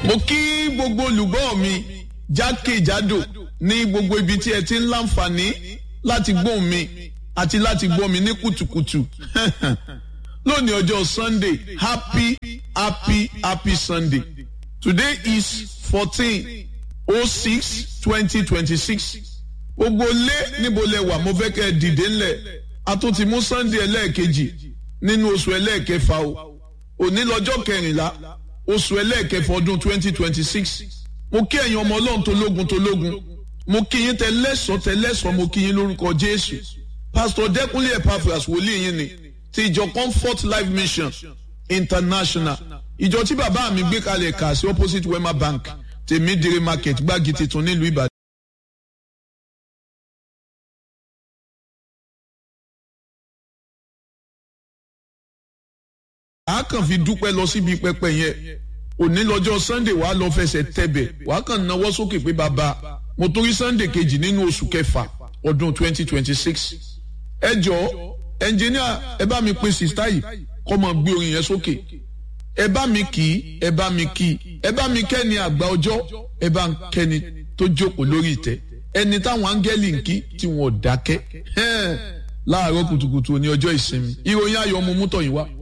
mo kí gbogbo olùgbọ́ mi jákèjádò ní gbogbo ibi tí ẹ ti ń láǹfààní láti gbóhùn mi àti láti gbọ́ mi ní kùtùkùtù lónìí ọjọ́ Sunday happy Sunday. Today is 14/06/2026. Gbogbo lé níbo lẹ wà mo fẹ́ kẹ́ ẹ dìde ńlẹ̀ a tún ti mú Sunday ẹlẹ́ẹ̀kejì nínú oṣù ẹlẹ́ẹ̀kẹfà o òní lọ́jọ́ kẹrìnlá oṣù ẹlẹ́ẹ̀kẹfà ọdún 2026. mo kí ẹ̀yin ọmọ Ọlọ́run tológun mo kí yín tẹlẹ́sọ̀ mo kí yín lórúkọ Jésù. Pastor Dẹ́kunlé Epaphras wòlíì yín ni ti ìjọ Comfort Life Mission International, ìjọ tí bàbá mi gbé kalẹ̀ kà sí opposite Wema Bank Tèmídìrí market Gbági Titun nílùú Ìbàdàn. a kàn fi dúpẹ́ lọ síbi pẹpẹ yẹn òní lọ́jọ́ Sunday wàá lọ fẹsẹ̀ tẹ̀bẹ̀ wàá kàn náwó sókè pé bàbá mo torí Sunday kejì nínú oṣù kẹfà ọdún 2026. ẹ jọ̀ọ́ ẹnjìníà ẹ bá mi pe sista yìí kó máa gbé orin yẹn sókè. ẹ bá mi kì í ẹ bá mi kì í ẹ bá mi kẹ́ni àgbà ọjọ́ ẹ bá ń kẹ́ni tó jókòó lórí ìtẹ́ ẹni táwọn áńgẹ́lì ń kí tí wọn ò dákẹ́ láàárọ̀ kùtùkùtù ní ọjọ́ ìsinmi. ìròyìn ayọ̀ mo mú tọ̀yìn wá.